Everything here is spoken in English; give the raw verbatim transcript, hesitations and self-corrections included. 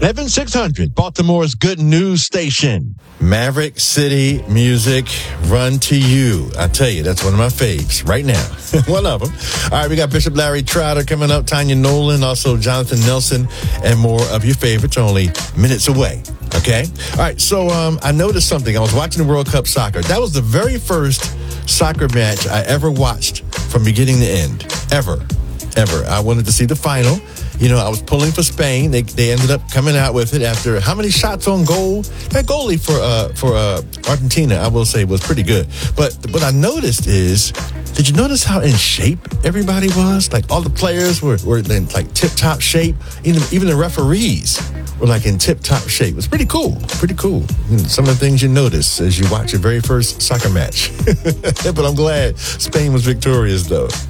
Evan six hundred, Baltimore's good news station. Maverick City Music, Run to You. I tell you, that's one of my faves right now. One of them. All right, we got Bishop Larry Trotter coming up, Tanya Nolan, also Jonathan Nelson, and more of your favorites only minutes away. Okay? All right, so um, I noticed something. I was watching the World Cup soccer. That was the very first soccer match I ever watched from beginning to end. Ever. Ever. I wanted to see the final. You know, I was pulling for Spain. They they ended up coming out with it after how many shots on goal? That goalie for uh, for uh, Argentina, I will say, was pretty good. But what I noticed is, did you notice how in shape everybody was? Like all the players were, were in like tip-top shape. Even, even the referees were like in tip-top shape. It was pretty cool. Pretty cool. Some of the things you notice as you watch your very first soccer match. But I'm glad Spain was victorious, though.